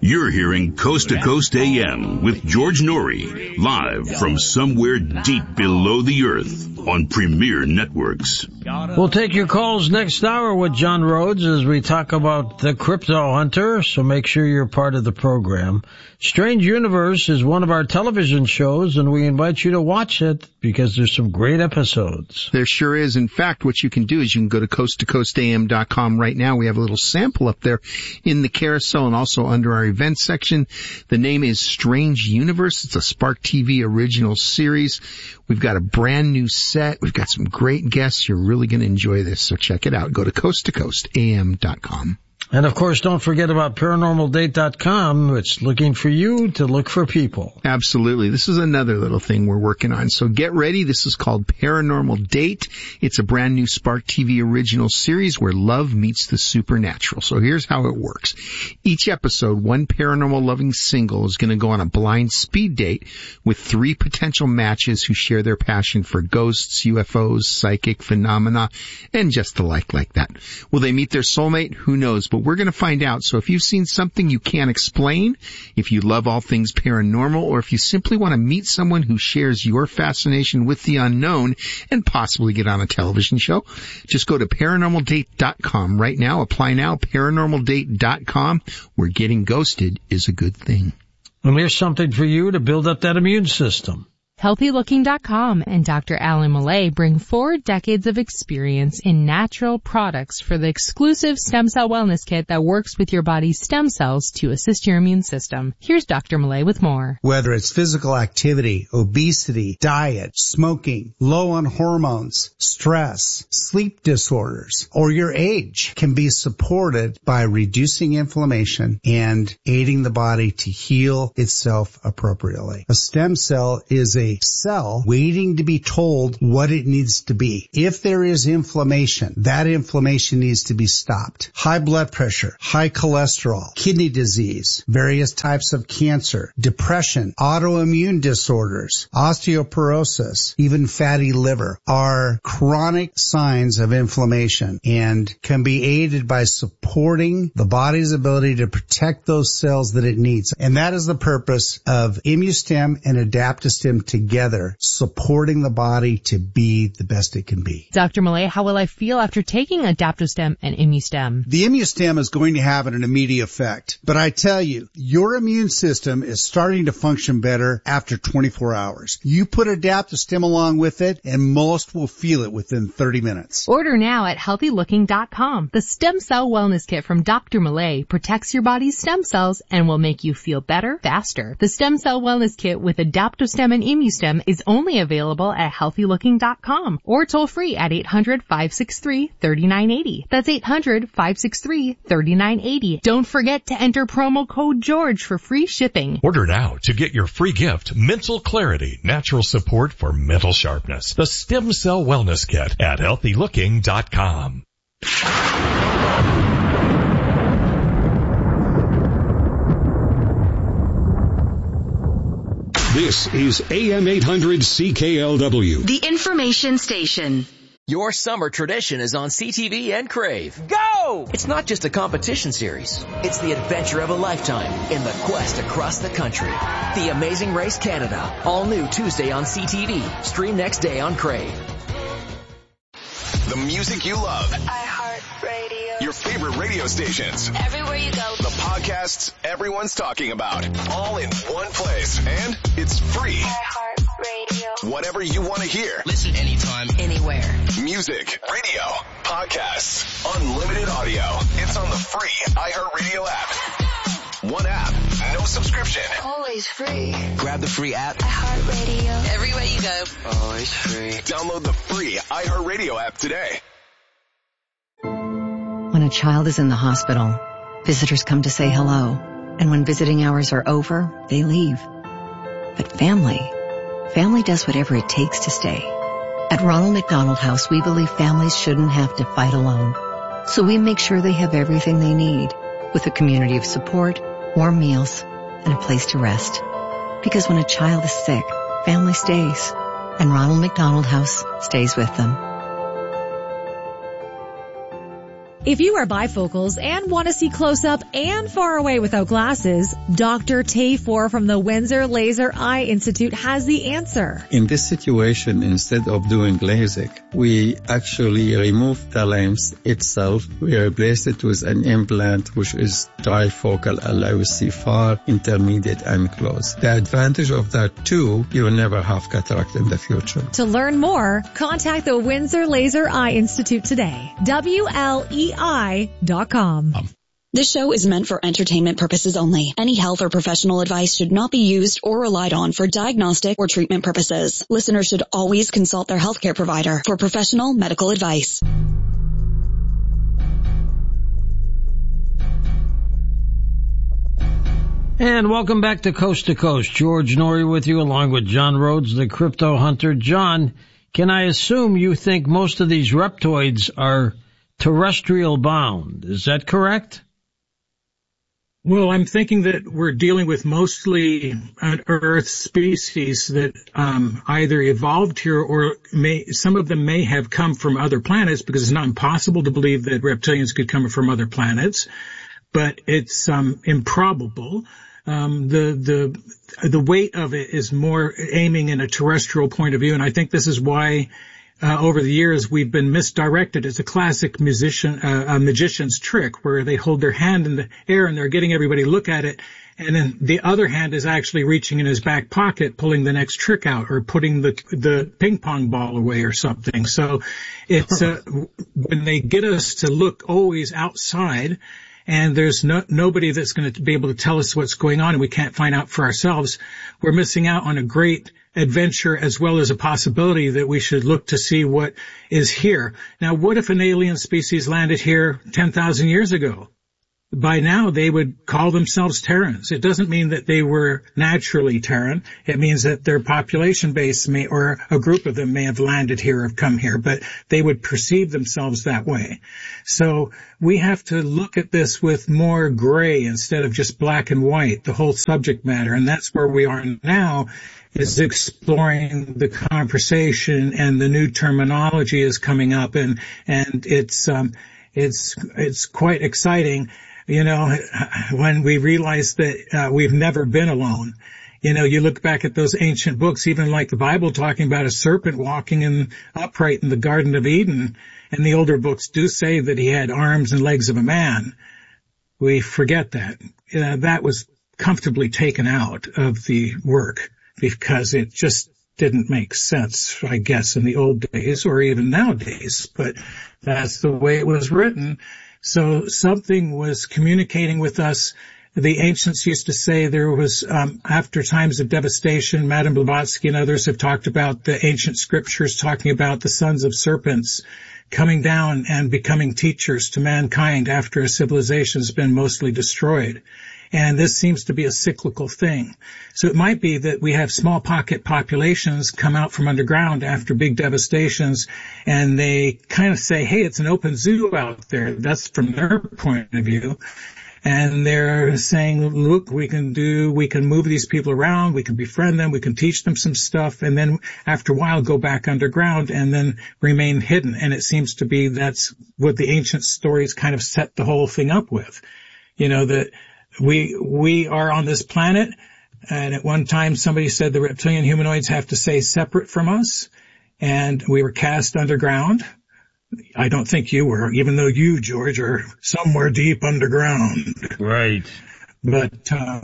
You're hearing Coast to Coast AM with George Norrie, live from somewhere deep below the earth on Premier Networks. We'll take your calls next hour with John Rhodes as we talk about the Crypto Hunter, so make sure you're part of the program. Strange Universe is one of our television shows, and we invite you to watch it because there's some great episodes. There sure is. In fact, what you can do is you can go to coasttocoastam.com right now. We have a little sample up there in the carousel and also under our events section. The name is Strange Universe. It's a Spark TV original series. We've got a brand new set. We've got some great guests. You're really going to enjoy this, so check it out. Go to coasttocoastam.com. And, of course, don't forget about ParanormalDate.com. It's looking for you to look for people. Absolutely. This is another little thing we're working on. So get ready. This is called Paranormal Date. It's a brand new Spark TV original series where love meets the supernatural. So here's how it works. Each episode, one paranormal loving single is going to go on a blind speed date with 3 potential matches who share their passion for ghosts, UFOs, psychic phenomena, and just the like that. Will they meet their soulmate? Who knows? But we're going to find out. So if you've seen something you can't explain, if you love all things paranormal, or if you simply want to meet someone who shares your fascination with the unknown and possibly get on a television show, just go to ParanormalDate.com right now. Apply now, ParanormalDate.com, where getting ghosted is a good thing. And here's something for you to build up that immune system. HealthyLooking.com and Dr. Alan Millay bring 4 decades of experience in natural products for the exclusive Stem Cell Wellness Kit that works with your body's stem cells to assist your immune system. Here's Dr. Millay with more. Whether it's physical activity, obesity, diet, smoking, low on hormones, stress, sleep disorders, or your age can be supported by reducing inflammation and aiding the body to heal itself appropriately. A stem cell is a cell waiting to be told what it needs to be. If there is inflammation, that inflammation needs to be stopped. High blood pressure, high cholesterol, kidney disease, various types of cancer, depression, autoimmune disorders, osteoporosis, even fatty liver are chronic signs of inflammation and can be aided by supporting the body's ability to protect those cells that it needs. And that is the purpose of ImmuStem and AdaptoStem together, supporting the body to be the best it can be. Dr. Millay, how will I feel after taking AdaptoStem and ImmuStem? The ImmuStem is going to have an immediate effect. But I tell you, your immune system is starting to function better after 24 hours. You put AdaptoStem along with it, and most will feel it within 30 minutes. Order now at HealthyLooking.com. The Stem Cell Wellness Kit from Dr. Millay protects your body's stem cells and will make you feel better faster. The Stem Cell Wellness Kit with AdaptoStem and ImmuStem is only available at HealthyLooking.com or toll free at 800-563-3980. That's 800-563-3980. Don't forget to enter promo code George for free shipping. Order now to get your free gift, Mental Clarity, Natural Support for Mental Sharpness. The Stem Cell Wellness Kit at HealthyLooking.com. This is AM 800 CKLW. The information station. Your summer tradition is on CTV and Crave. Go! It's not just a competition series. It's the adventure of a lifetime in the quest across the country. The Amazing Race Canada. All new Tuesday on CTV. Stream next day on Crave. The music you love. iHeartRadio. Your favorite radio stations. Everywhere you go. The podcasts everyone's talking about. All in one place. And it's free. iHeartRadio. Whatever you want to hear. Listen anytime, anywhere. Music, radio, podcasts, unlimited audio. It's on the free iHeartRadio app. One app, no subscription. Always free. Grab the free app. iHeartRadio. Everywhere you go. Always free. Download the free iHeartRadio app today. When a child is in the hospital, visitors come to say hello. And when visiting hours are over, they leave. But family does whatever it takes to stay. At Ronald McDonald House, we believe families shouldn't have to fight alone. So we make sure they have everything they need, with a community of support, warm meals, and a place to rest. Because when a child is sick, family stays. And Ronald McDonald House stays with them. If you are bifocals and want to see close up and far away without glasses, Dr. Tayfor from the Windsor Laser Eye Institute has the answer. In this situation, instead of doing LASIK, we actually remove the lens itself. We replace it with an implant which is trifocal, allows you to see far, intermediate, and close. The advantage of that too, you will never have cataract in the future. To learn more, contact the Windsor Laser Eye Institute today. WLEI.com. This show is meant for entertainment purposes only. Any health or professional advice should not be used or relied on for diagnostic or treatment purposes. Listeners should always consult their healthcare provider for professional medical advice. And welcome back to Coast. George Norrie with you along with John Rhodes, the crypto hunter. John, can I assume you think most of these reptoids are terrestrial bound? Is that correct? Well, I'm thinking that we're dealing with mostly Earth species that either evolved here or some of them may have come from other planets, because it's not impossible to believe that reptilians could come from other planets, but it's improbable. The weight of it is more aiming in a terrestrial point of view, and I think this is why over the years we've been misdirected. It's a classic magician's trick where they hold their hand in the air and they're getting everybody to look at it, and then the other hand is actually reaching in his back pocket, pulling the next trick out, or putting the ping pong ball away or something. So it's when they get us to look always outside, and there's nobody that's going to be able to tell us what's going on, and we can't find out for ourselves, we're missing out on a great adventure as well as a possibility that we should look to see what is here. Now, what if an alien species landed here 10,000 years ago? By now, they would call themselves Terrans. It doesn't mean that they were naturally Terran. It means that their population base may, or a group of them may have landed here or have come here, but they would perceive themselves that way. So we have to look at this with more gray instead of just black and white, the whole subject matter. And that's where we are now, is exploring the conversation, and the new terminology is coming up, and it's quite exciting. You know, when we realize that we've never been alone. You know, you look back at those ancient books, even like the Bible, talking about a serpent walking upright in the Garden of Eden, and the older books do say that he had arms and legs of a man. We forget that. That was comfortably taken out of the work because it just didn't make sense, I guess, in the old days or even nowadays, but that's the way it was written. So something was communicating with us. The ancients used to say there was, after times of devastation, Madame Blavatsky and others have talked about the ancient scriptures talking about the sons of serpents coming down and becoming teachers to mankind after a civilization has been mostly destroyed. And this seems to be a cyclical thing. So it might be that we have small pocket populations come out from underground after big devastations, and they kind of say, hey, it's an open zoo out there. That's from their point of view. And they're saying, look, we can move these people around, we can befriend them, we can teach them some stuff, and then after a while go back underground and then remain hidden. And it seems to be that's what the ancient stories kind of set the whole thing up with. You know, that we are on this planet, and at one time somebody said the reptilian humanoids have to stay separate from us, and we were cast underground. I don't think you were, even though you, George, are somewhere deep underground. Right. But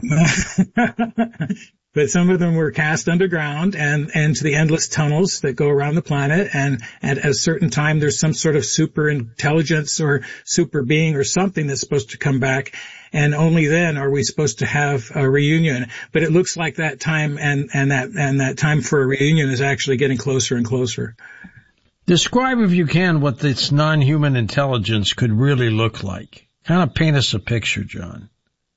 but some of them were cast underground and to the endless tunnels that go around the planet, and at a certain time there's some sort of super intelligence or super being or something that's supposed to come back, and only then are we supposed to have a reunion. But it looks like that time and that time for a reunion is actually getting closer and closer. Describe, if you can, what this non-human intelligence could really look like. Kind of paint us a picture, John.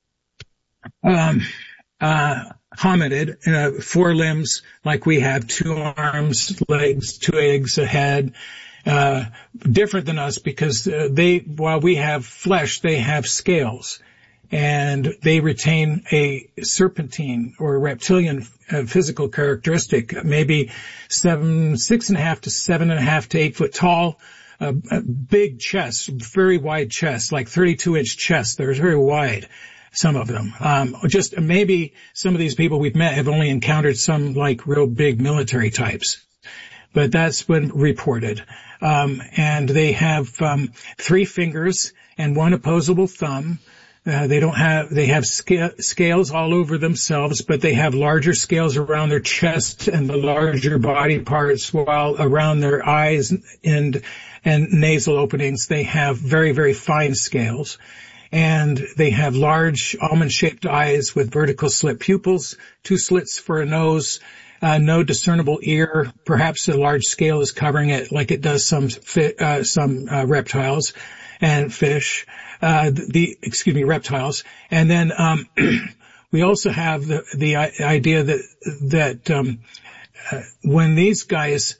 Hominid, 4 limbs like we have, 2 arms, legs, 2 eggs, a head, different than us because while we have flesh, they have scales. And they retain a serpentine or reptilian physical characteristic, maybe 6.5 to 7.5 to 8 foot tall, big chests, very wide chests, like 32-inch chests. They're very wide, some of them. Just maybe some of these people we've met have only encountered some like real big military types. But that's been reported. And they have 3 fingers and 1 opposable thumb. They have scales all over themselves, but they have larger scales around their chest and the larger body parts, while around their eyes and nasal openings, they have very, very fine scales. And they have large almond-shaped eyes with vertical slit pupils, 2 slits for a nose, no discernible ear. Perhaps a large scale is covering it like it does some reptiles and fish. Reptiles. And then, we also have the idea that when these guys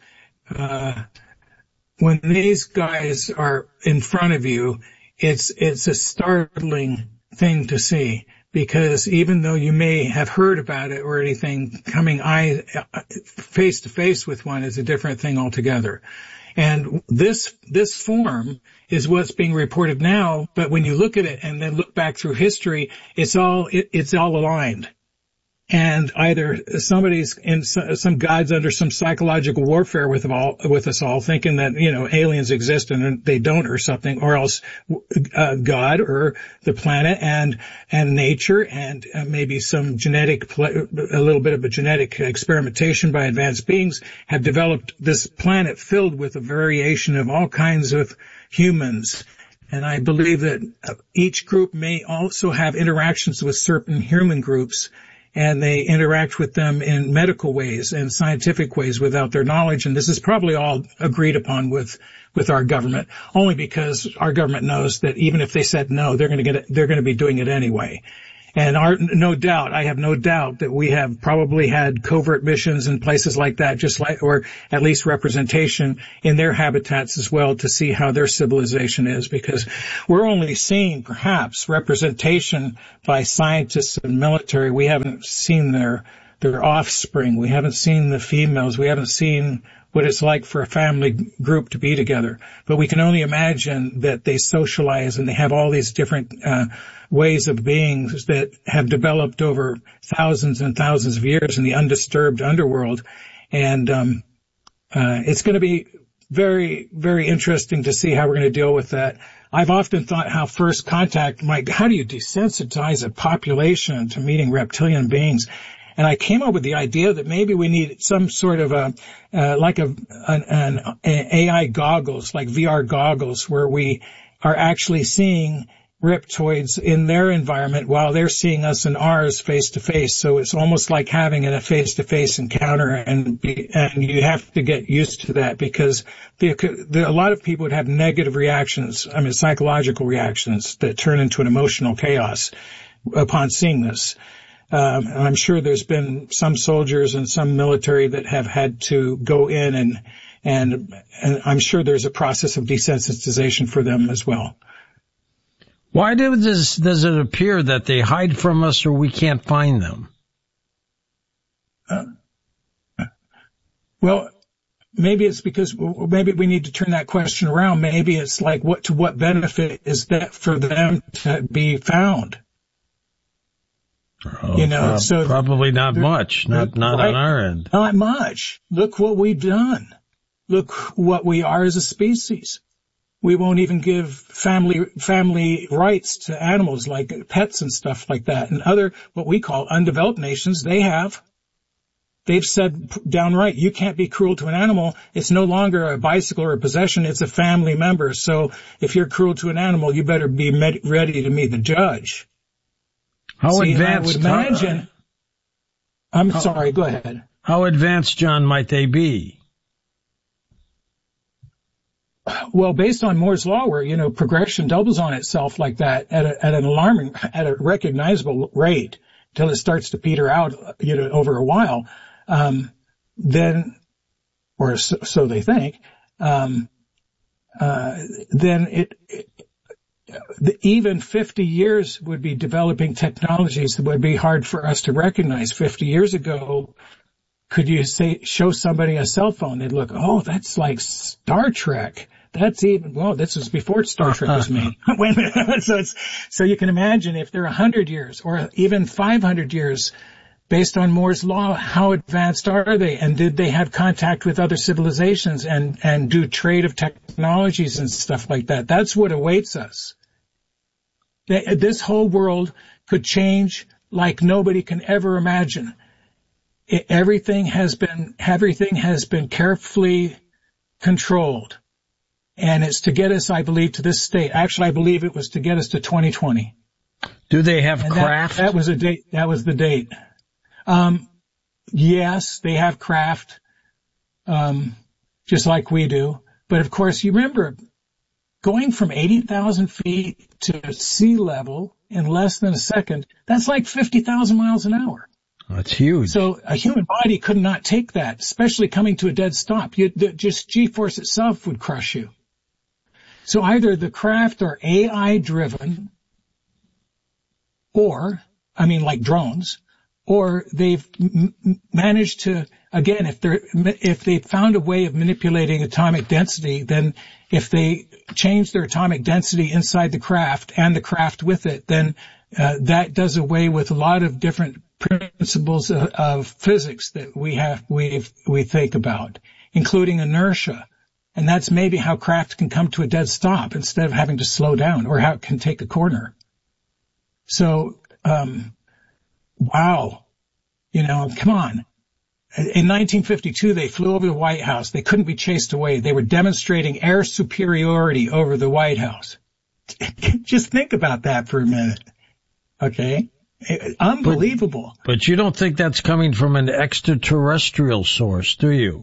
are in front of you, it's a startling thing to see, because even though you may have heard about it or anything, coming face to face with one is a different thing altogether. And this form is what's being reported now, but when you look at it and then look back through history, it's all aligned. And either somebody's in some god's under some psychological warfare with us all, thinking that, aliens exist and they don't or something, or else God or the planet and nature and maybe some a little bit of a genetic experimentation by advanced beings have developed this planet filled with a variation of all kinds of humans. And I believe that each group may also have interactions with certain human groups, and they interact with them in medical ways and scientific ways without their knowledge. And this is probably all agreed upon with our government, only because our government knows that even if they said no, they're going to be doing it anyway. And I have no doubt that we have probably had covert missions in places like that, or at least representation in their habitats as well, to see how their civilization is, because we're only seeing perhaps representation by scientists and military. We haven't seen their offspring. We haven't seen the females. We haven't seen what it's like for a family group to be together. But we can only imagine that they socialize and they have all these different ways of beings that have developed over thousands and thousands of years in the undisturbed underworld. And it's going to be very, very interesting to see how we're going to deal with that. I've often thought how first contact how do you desensitize a population to meeting reptilian beings? And I came up with the idea that maybe we need some sort of an AI goggles, like VR goggles, where we are actually seeing riptoids in their environment while they're seeing us in ours face to face. So it's almost like having a face to face encounter, and you have to get used to that, because a lot of people would have negative reactions, psychological reactions that turn into an emotional chaos upon seeing this. I'm sure there's been some soldiers and some military that have had to go in and I'm sure there's a process of desensitization for them as well. Why does it appear that they hide from us or we can't find them? Well, maybe it's because maybe we need to turn that question around. Maybe it's like, to what benefit is that for them to be found? So probably not much, not on our end. Not much. Look what we've done. Look what we are as a species. We won't even give family rights to animals like pets and stuff like that. And other, what we call undeveloped nations, they've said downright, you can't be cruel to an animal. It's no longer a bicycle or a possession. It's a family member. So if you're cruel to an animal, you better be ready to meet the judge. Advanced? Sorry, go ahead. How advanced, John, might they be? Well, based on Moore's law, where, progression doubles on itself like that at a recognizable rate till it starts to peter out, over a while, then, or so they think, then even 50 years would be developing technologies that would be hard for us to recognize. 50 years ago, could you show somebody a cell phone? They'd look, oh, that's like Star Trek. That's even, well, this was before Star Trek was made. So you can imagine if they're 100 years or even 500 years based on Moore's law, how advanced are they? And did they have contact with other civilizations and do trade of technologies and stuff like that? That's what awaits us. This whole world could change like nobody can ever imagine. Everything has been carefully controlled. And it's to get us, I believe, to this state. Actually, I believe it was to get us to 2020. Do they have craft? That was a date. That was the date. Yes, they have craft, just like we do. But of course, you remember going from 80,000 feet to sea level in less than a second. That's like 50,000 miles an hour. That's huge. So a human body could not take that, especially coming to a dead stop. Just G-force itself would crush you. So either the craft are AI driven like drones, or they've managed to, again, if they found a way of manipulating atomic density, then if they change their atomic density inside the craft and the craft with it, then that does away with a lot of different principles of physics that we think about, including inertia. And that's maybe how craft can come to a dead stop instead of having to slow down, or how it can take a corner. So, wow. Come on. In 1952, they flew over the White House. They couldn't be chased away. They were demonstrating air superiority over the White House. Just think about that for a minute. Okay? Unbelievable. But you don't think that's coming from an extraterrestrial source, do you?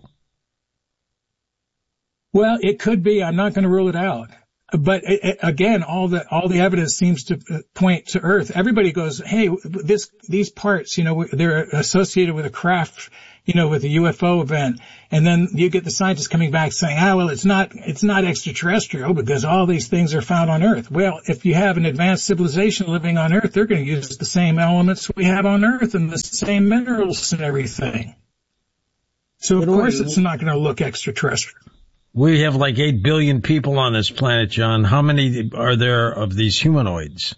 Well, it could be. I'm not going to rule it out. But again, all the evidence seems to point to Earth. Everybody goes, hey, these parts, they're associated with a craft, with a UFO event. And then you get the scientists coming back saying, well, it's not extraterrestrial because all these things are found on Earth. Well, if you have an advanced civilization living on Earth, they're going to use the same elements we have on Earth and the same minerals and everything. So of course it's not going to look extraterrestrial. We have like 8 billion people on this planet, John. How many are there of these humanoids?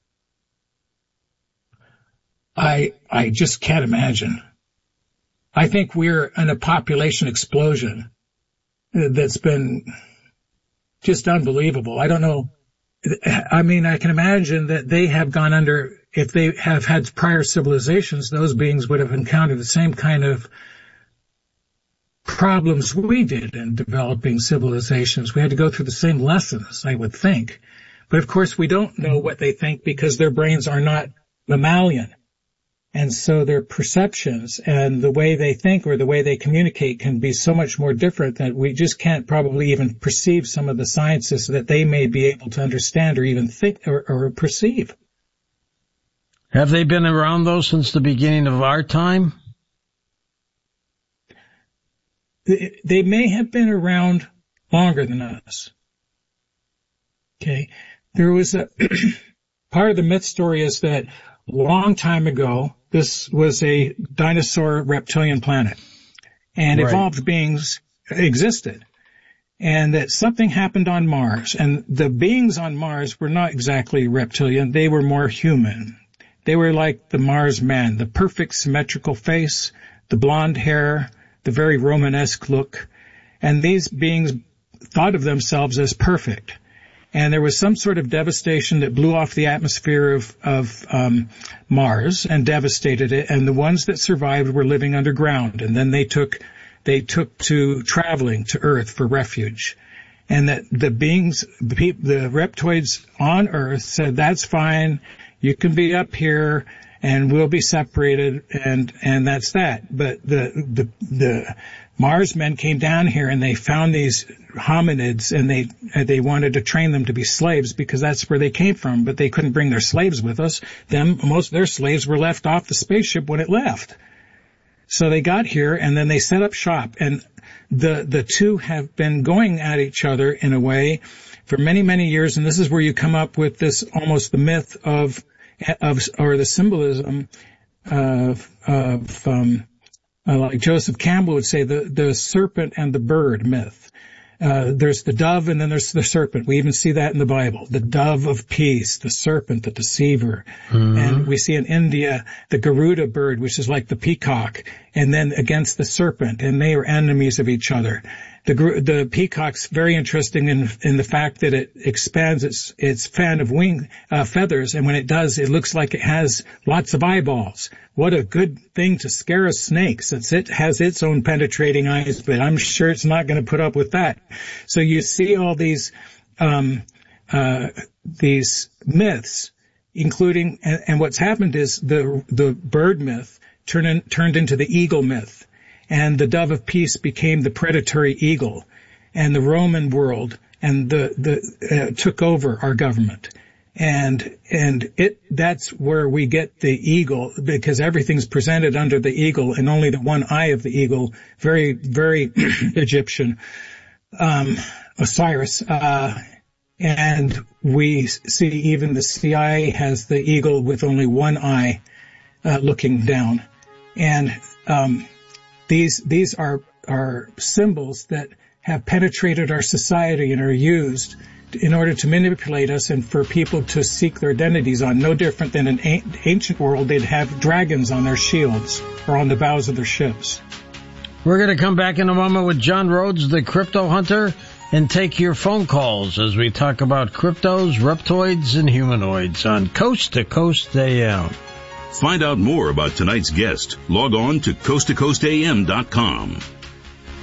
I just can't imagine. I think we're in a population explosion that's been just unbelievable. I don't know. I mean, I can imagine that they have gone under, if they have had prior civilizations, those beings would have encountered the same kind of problems we did in developing civilizations. We had to go through the same lessons, I would think. But of course, we don't know what they think because their brains are not mammalian. And so their perceptions and the way they think or the way they communicate can be so much more different that we just can't probably even perceive some of the sciences that they may be able to understand or even think or perceive. Have they been around, though, since the beginning of our time? They may have been around longer than us. Okay. There was a part of the myth story is that a long time ago, this was a dinosaur reptilian planet, and evolved beings existed, and that something happened on Mars, and the beings on Mars were not exactly reptilian. They were more human. They were like the Mars man, the perfect symmetrical face, the blonde hair, the very Romanesque look, and these beings thought of themselves as perfect. And there was some sort of devastation that blew off the atmosphere of Mars and devastated it, and the ones that survived were living underground, and then they took to traveling to Earth for refuge. And that the beings, the reptoids on Earth said, that's fine, you can be up here, and we'll be separated, and that's that. But the Mars men came down here and they found these hominids, and they wanted to train them to be slaves because that's where they came from, but they couldn't bring their slaves with us. Most of their slaves were left off the spaceship when it left. So they got here and then they set up shop, and the two have been going at each other in a way for many, many years, and this is where you come up with this almost the myth of or the symbolism of like Joseph Campbell would say, the serpent and the bird myth. there's the dove and then there's the serpent. We even see that in the Bible. The dove of peace, the serpent, the deceiver. Mm-hmm. And we see in India the Garuda bird, which is like the peacock, and then against the serpent, and they are enemies of each other. The peacock's very interesting in the fact that it expands its fan of feathers, and when it does, it looks like it has lots of eyeballs. What a good thing to scare a snake, since it has its own penetrating eyes, but I'm sure it's not going to put up with that. So you see all these myths, including, and what's happened is the bird myth turned into the eagle myth. And the dove of peace became the predatory eagle, and the Roman world and took over our government. And that's where we get the eagle, because everything's presented under the eagle and only the one eye of the eagle, very, very Egyptian, Osiris. And we see even the CIA has the eagle with only one eye, looking down. And, these are symbols that have penetrated our society and are used in order to manipulate us and for people to seek their identities on. No different than in ancient world, they'd have dragons on their shields or on the bows of their ships. We're going to come back in a moment with John Rhodes, the crypto hunter, and take your phone calls as we talk about cryptos, reptoids, and humanoids on Coast to Coast AM. Find out more about tonight's guest. Log on to coasttocoastam.com.